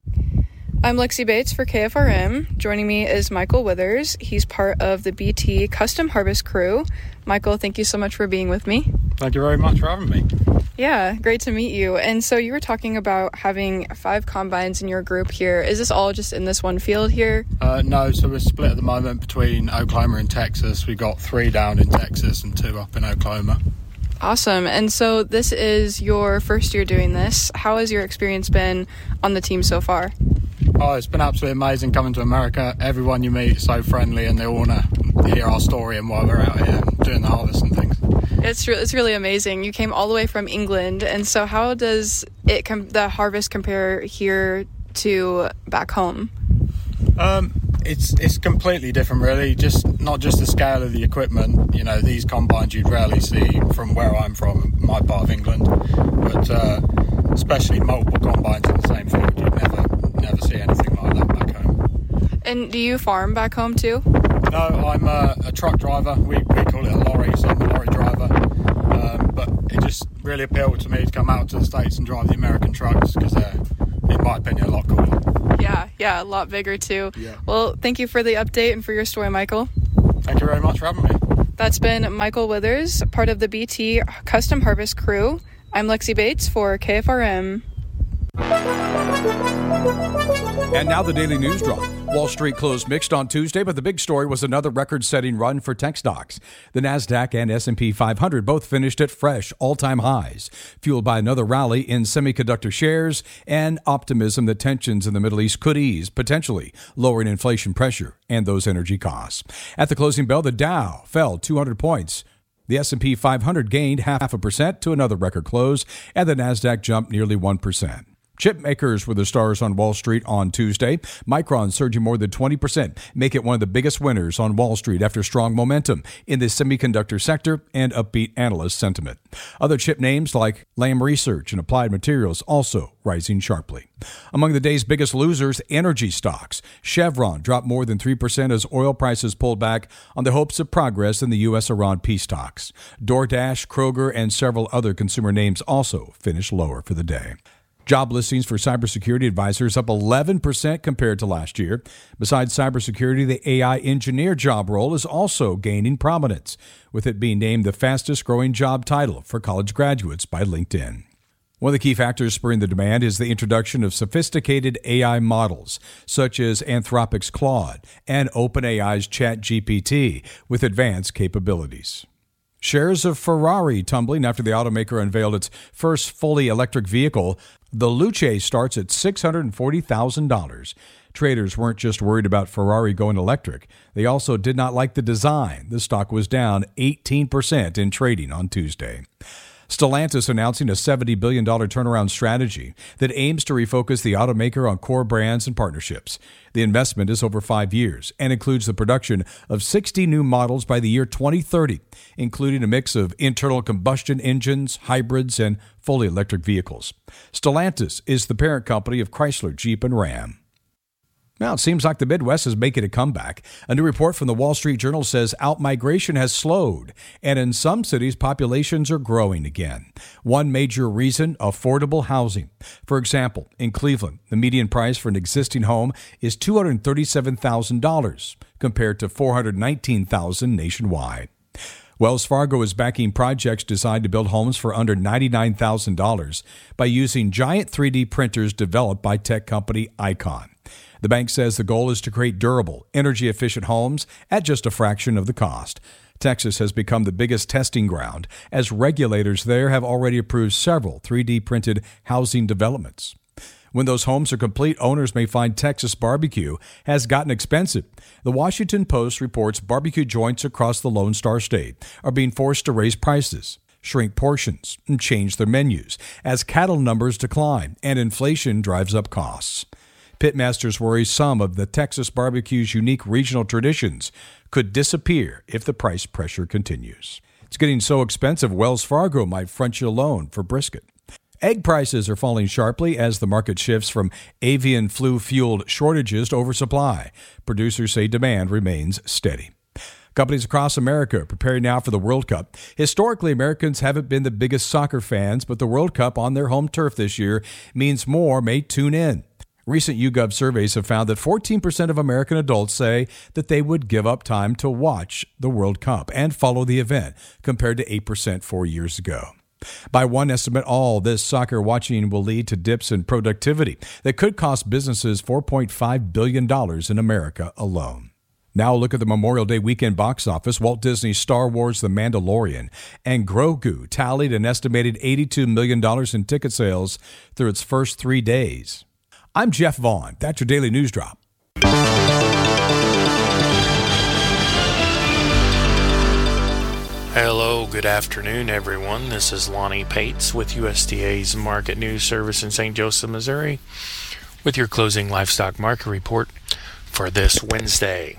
I'm Lexi Bates for K F R M. Joining me is Michael Withers. He's part of the B T Custom Harvest crew. Michael, thank you so much for being with me.
Thank you very much for having me.
Yeah, great to meet you. And so you were talking about having five combines in your group here. Is this all just in this one field here?
Uh, no, so we're split at the moment between Oklahoma and Texas. We got three down in Texas and two up in Oklahoma.
Awesome. And so this is your first year doing this. How has your experience been on the team so far?
Oh, it's been absolutely amazing coming to America. Everyone you meet is so friendly and they all want to hear our story and why we're out here doing the harvest and things.
It's re- it's really amazing. You came all the way from England, and so how does it com- the harvest compare here to back home?
Um, it's it's completely different, really. Just not just the scale of the equipment. You know, these combines you'd rarely see from where I'm from, my part of England. But uh, especially multiple combines in the same field, you'd never never see anything like that back home.
And do you farm back home too?
No, I'm a, a truck driver. We we call it a lorry, so I'm a lorry driver. Um, but it just really appealed to me to come out to the States and drive the American trucks because they're, in my opinion, a lot cooler.
Yeah, yeah, a lot bigger too.
Yeah.
Well, thank you for the update and for your story, Michael.
Thank you very much for having me.
That's been Michael Withers, part of the B T Custom Harvest crew. I'm Lexi Bates for K F R M.
And now the Daily News Drop. Wall Street closed mixed on Tuesday, but the big story was another record-setting run for tech stocks. The NASDAQ and S and P five hundred both finished at fresh all-time highs, fueled by another rally in semiconductor shares and optimism that tensions in the Middle East could ease, potentially lowering inflation pressure and those energy costs. At the closing bell, the Dow fell two hundred points. The S and P five hundred gained half a percent to another record close, and the NASDAQ jumped nearly one percent. Chip makers were the stars on Wall Street on Tuesday. Micron surging more than twenty percent, make it one of the biggest winners on Wall Street after strong momentum in the semiconductor sector and upbeat analyst sentiment. Other chip names like Lam Research and Applied Materials also rising sharply. Among the day's biggest losers, energy stocks. Chevron dropped more than three percent as oil prices pulled back on the hopes of progress in the U S Iran peace talks. DoorDash, Kroger, and several other consumer names also finished lower for the day. Job listings for cybersecurity advisors up eleven percent compared to last year. Besides cybersecurity, the A I engineer job role is also gaining prominence, with it being named the fastest growing job title for college graduates by LinkedIn. One of the key factors spurring the demand is the introduction of sophisticated A I models, such as Anthropic's Claude and OpenAI's ChatGPT, with advanced capabilities. Shares of Ferrari tumbling after the automaker unveiled its first fully electric vehicle. The Luce starts at six hundred forty thousand dollars. Traders weren't just worried about Ferrari going electric. They also did not like the design. The stock was down eighteen percent in trading on Tuesday. Stellantis announcing a seventy billion dollars turnaround strategy that aims to refocus the automaker on core brands and partnerships. The investment is over five years and includes the production of sixty new models by the year twenty thirty, including a mix of internal combustion engines, hybrids, and fully electric vehicles. Stellantis is the parent company of Chrysler, Jeep, and Ram. Now, it seems like the Midwest is making a comeback. A new report from the Wall Street Journal says outmigration has slowed, and in some cities, populations are growing again. One major reason, affordable housing. For example, in Cleveland, the median price for an existing home is two hundred thirty-seven thousand dollars, compared to four hundred nineteen thousand dollars nationwide. Wells Fargo is backing projects designed to build homes for under ninety-nine thousand dollars by using giant three D printers developed by tech company Icon. The bank says the goal is to create durable, energy-efficient homes at just a fraction of the cost. Texas has become the biggest testing ground, as regulators there have already approved several three D printed housing developments. When those homes are complete, owners may find Texas barbecue has gotten expensive. The Washington Post reports barbecue joints across the Lone Star State are being forced to raise prices, shrink portions, and change their menus as cattle numbers decline and inflation drives up costs. Pitmasters worry some of the Texas barbecue's unique regional traditions could disappear if the price pressure continues. It's getting so expensive, Wells Fargo might front you a loan for brisket. Egg prices are falling sharply as the market shifts from avian flu-fueled shortages to oversupply. Producers say demand remains steady. Companies across America are preparing now for the World Cup. Historically, Americans haven't been the biggest soccer fans, but the World Cup on their home turf this year means more may tune in. Recent YouGov surveys have found that fourteen percent of American adults say that they would give up time to watch the World Cup and follow the event, compared to eight percent four years ago. By one estimate, all this soccer watching will lead to dips in productivity that could cost businesses four point five billion dollars in America alone. Now look at the Memorial Day weekend box office. Walt Disney's Star Wars The Mandalorian and Grogu tallied an estimated eighty-two million dollars in ticket sales through its first three days. I'm Jeff Vaughn. That's your Daily News Drop.
Hello, good afternoon, everyone. This is Lonnie Pates with U S D A's Market News Service in Saint Joseph, Missouri, with your closing livestock market report for this Wednesday.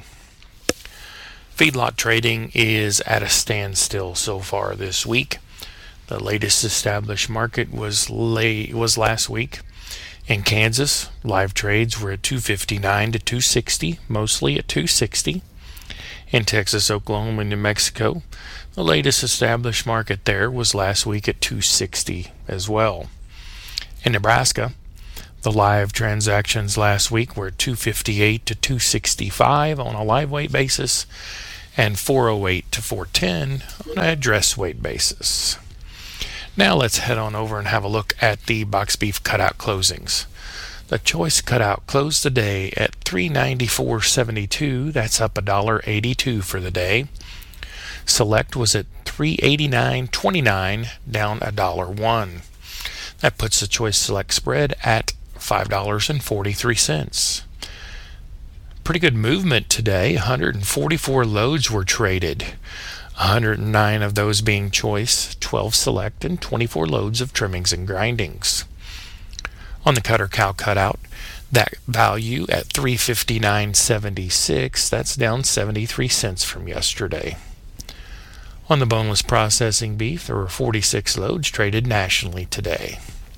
Feedlot trading is at a standstill so far this week. The latest established market was late, was last week. In Kansas, live trades were at two fifty-nine to two sixty, mostly at two sixty. In Texas, Oklahoma, and New Mexico, the latest established market there was last week at two sixty as well. In Nebraska, the live transactions last week were two fifty-eight to two sixty-five on a live weight basis and four oh eight to four ten on a dress weight basis. Now let's head on over and have a look at the box beef cutout closings. The choice cutout closed the day at three ninety-four seventy-two. That's up one dollar eighty-two for the day. Select was at three eighty-nine twenty-nine, down one dollar one. That puts the choice select spread at five dollars and forty-three cents. Pretty good movement today. one hundred forty-four loads were traded. one hundred nine of those being choice, twelve select, and twenty-four loads of trimmings and grindings. On the cutter cow cutout, that value at three fifty-nine seventy-six, that's down seventy-three cents from yesterday. On the boneless processing beef, there were forty-six loads traded nationally today.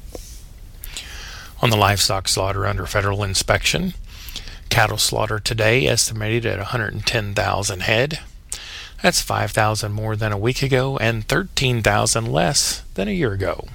On the livestock slaughter under federal inspection, cattle slaughter today estimated at one hundred ten thousand head. That's five thousand more than a week ago and thirteen thousand less than a year ago.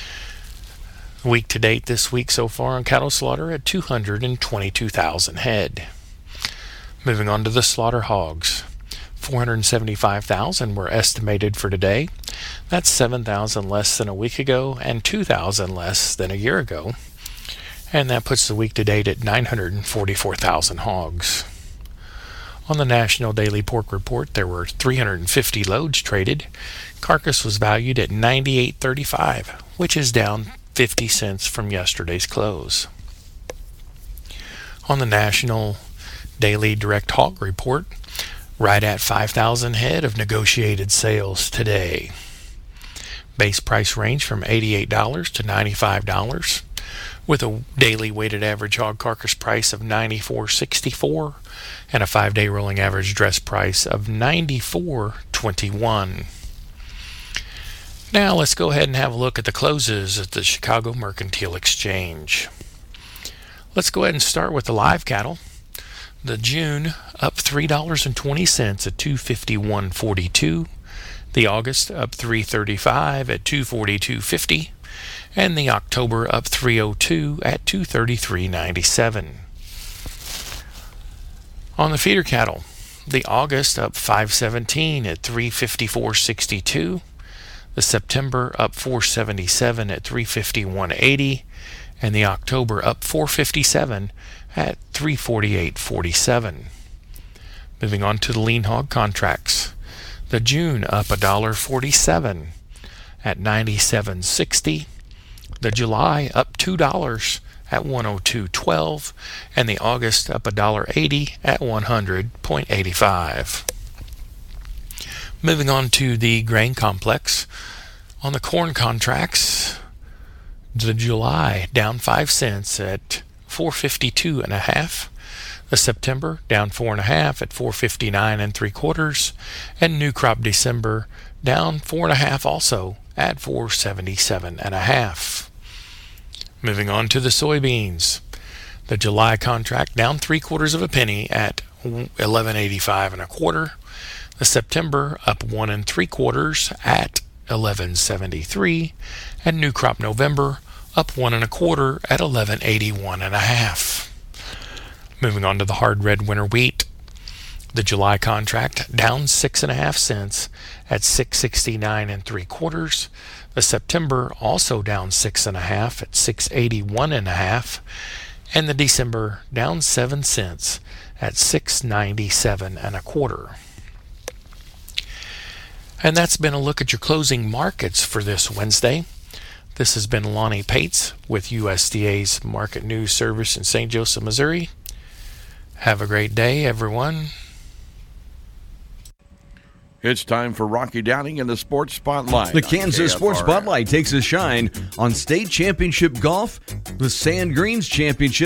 Week to date this week so far on cattle slaughter at two hundred twenty-two thousand head. Moving on to the slaughter hogs. four hundred seventy-five thousand were estimated for today. That's seven thousand less than a week ago and two thousand less than a year ago. And that puts the week to date at nine hundred forty-four thousand hogs. On the National Daily Pork Report, there were three hundred fifty loads traded. Carcass was valued at ninety-eight thirty-five, which is down fifty cents from yesterday's close. On the National Daily Direct Hog Report, right at five thousand head of negotiated sales today. Base price range from eighty-eight dollars to ninety-five dollars, with a daily weighted average hog carcass price of ninety-four sixty-four and a five-day rolling average dress price of ninety-four twenty-one. Now let's go ahead and have a look at the closes at the Chicago Mercantile Exchange. Let's go ahead and start with the live cattle. The June up three dollars and twenty cents at two fifty-one forty-two. The August up three thirty-five at two forty-two fifty. And the October up three oh two at two thirty-three ninety-seven. On the feeder cattle, the August up five seventeen at three fifty-four sixty-two. The September up four seventy-seven at three fifty-one eighty, and the October up four fifty-seven at three forty-eight forty-seven. Moving on to the lean hog contracts. The June up one dollar forty-seven at ninety-seven sixty. The July up two dollars at one oh two twelve, and the August up one dollar eighty at one hundred eighty-five. Moving on to the grain complex. On the corn contracts, the July down five cents at four fifty-two and a half. The September down four and a half at four fifty-nine and three quarters, and new crop December down four and a half also at four seventy-seven and a half. Moving on to the soybeans. The July contract down three quarters of a penny at eleven eighty-five and a quarter. The September up one and three quarters at eleven seventy-three, and new crop November up one and a quarter at eleven eighty-one and a half. Moving on to the hard red winter wheat. The July contract down six and a half cents at six sixty-nine and three quarters. The September also down six and a half at six eighty-one and a half, and the December down seven cents at six ninety-seven and a quarter. And that's been a look at your closing markets for this Wednesday. This has been Lonnie Pates with U S D A's Market News Service in Saint Joseph, Missouri. Have a great day, everyone.
It's time for Rocky Downing and the Sports Spotlight.
The Kansas Sports Spotlight takes a shine on state championship golf, the Sand Greens Championship,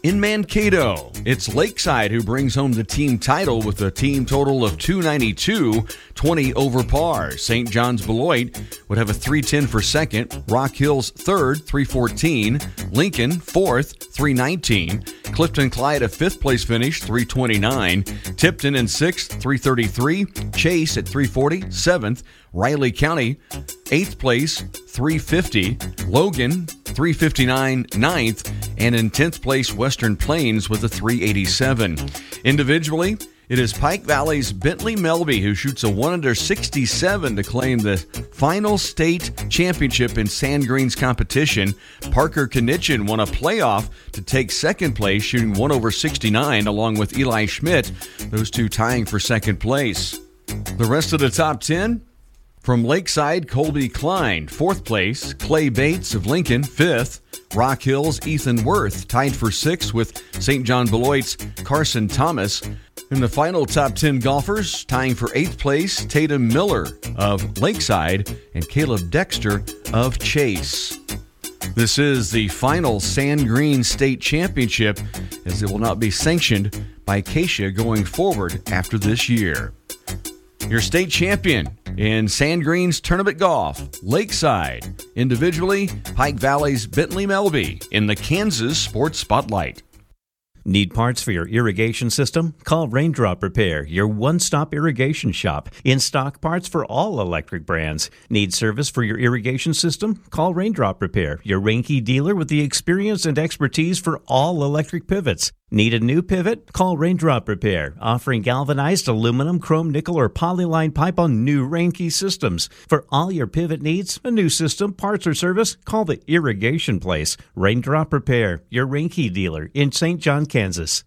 In Mankato, it's Lakeside who brings home the team title with a team total of two ninety-two, twenty over par. Saint John's Beloit would have a three ten for second, Rock Hills third, three fourteen, Lincoln fourth, three nineteen, Clifton Clyde a fifth place finish, three twenty-nine, Tipton in sixth, three thirty-three, Chase at three forty, seventh, Riley County eighth place, three fifty, Logan three fifty-nine, ninth, and in tenth place Western Plains with a three eighty-seven. Individually, it is Pike Valley's Bentley Melby who shoots a one under sixty-seven to claim the final state championship in Sand Greens competition. Parker Knitchen won a playoff to take second place, shooting one over sixty-nine, along with Eli Schmidt, those two tying for second place. The rest of the top ten, from Lakeside, Colby Klein, fourth place, Clay Bates of Lincoln, fifth, Rock Hills, Ethan Worth, tied for sixth with Saint John Beloit's Carson Thomas. In the final top ten golfers, tying for eighth place, Tatum Miller of Lakeside and Caleb Dexter of Chase. This is the final Sand Green State Championship, as it will not be sanctioned by Acacia going forward after this year. Your state champion in Sand Greens Tournament Golf, Lakeside. Individually, Pike Valley's Bentley Melby in the Kansas Sports Spotlight.
Need parts for your irrigation system? Call Raindrop Repair, your one-stop irrigation shop. In-stock parts for all electric brands. Need service for your irrigation system? Call Raindrop Repair, your Reinke dealer with the experience and expertise for all electric pivots. Need a new pivot? Call Raindrop Repair, offering galvanized aluminum, chrome, nickel, or polyline pipe on new Reinke systems. For all your pivot needs, a new system, parts, or service, call the Irrigation Place. Raindrop Repair, your Reinke dealer in Saint John, Kansas.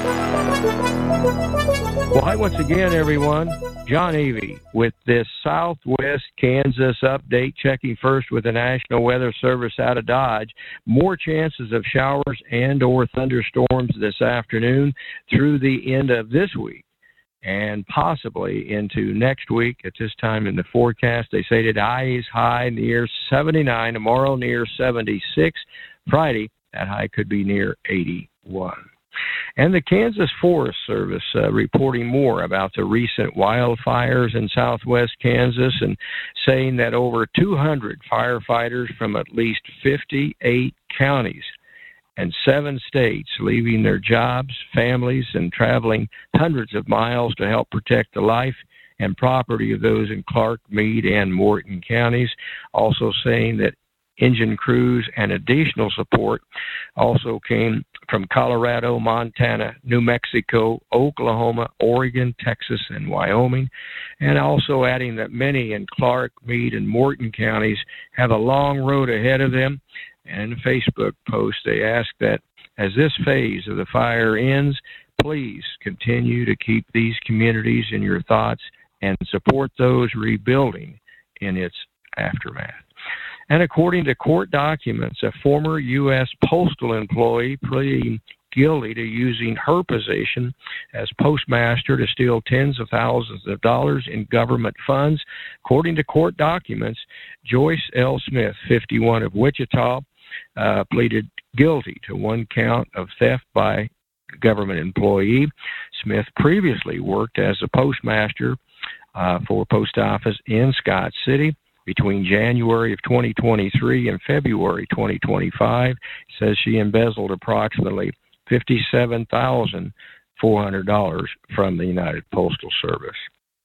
Well, hi once again, everyone. John Avey with this Southwest Kansas update, checking first with the National Weather Service out of Dodge. More chances of showers and or thunderstorms this afternoon through the end of this week and possibly into next week. At this time in the forecast, they say today's high near seventy-nine, tomorrow near seventy-six, Friday that high could be near eighty-one. And the Kansas Forest Service uh, reporting more about the recent wildfires in southwest Kansas and saying that over two hundred firefighters from at least fifty-eight counties and seven states leaving their jobs, families, and traveling hundreds of miles to help protect the life and property of those in Clark, Meade, and Morton counties. Also saying that engine crews and additional support also came from Colorado, Montana, New Mexico, Oklahoma, Oregon, Texas, and Wyoming, and also adding that many in Clark, Meade, and Morton counties have a long road ahead of them. And in a Facebook post, they ask that as this phase of the fire ends, please continue to keep these communities in your thoughts and support those rebuilding in its aftermath. And according to court documents, a former U S postal employee pleading guilty to using her position as postmaster to steal tens of thousands of dollars in government funds. According to court documents, Joyce L. Smith, fifty-one, of Wichita, uh, pleaded guilty to one count of theft by a government employee. Smith previously worked as a postmaster uh, for a post office in Scott City between January of twenty twenty-three and February twenty twenty-five. Says she embezzled approximately fifty-seven thousand four hundred dollars from the United Postal Service.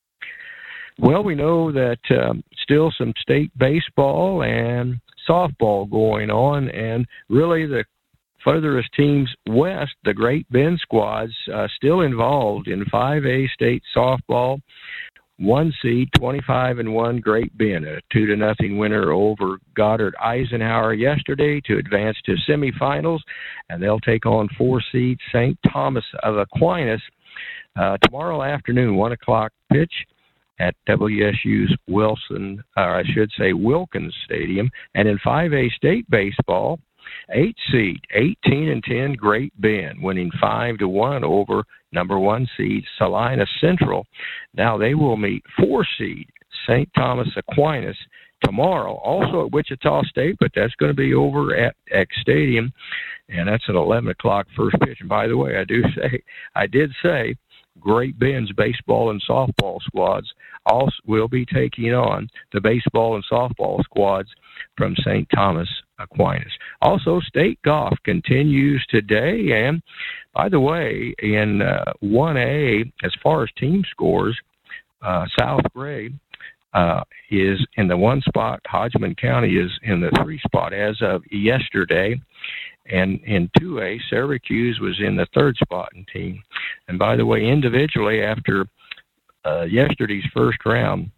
Well, we know that um, still some state baseball and softball going on, and really the furthest teams west, the Great Bend squads, uh, still involved in five A state softball. One seed, twenty-five and one, Great Bend, a two to nothing winner over Goddard Eisenhower yesterday to advance to semifinals, and they'll take on four seed Saint Thomas of Aquinas uh, tomorrow afternoon, one o'clock pitch at W S U's Wilson, or I should say Wilkins Stadium. And in five A state baseball, eight seed, eighteen and ten, Great Bend, winning five to one over number one seed Salina Central. Now they will meet four seed Saint Thomas Aquinas tomorrow, also at Wichita State, but that's going to be over at X Stadium, and that's at eleven o'clock first pitch. And by the way, I do say, I did say, Great Bend's baseball and softball squads also will be taking on the baseball and softball squads from Saint Thomas Aquinas. Also, state golf continues today, and by the way, in uh, one A, as far as team scores, uh, South Gray uh, is in the one spot. Hodgman County is in the three spot as of yesterday. And in two A, Syracuse was in the third spot in team. And by the way, individually, after uh, yesterday's first round,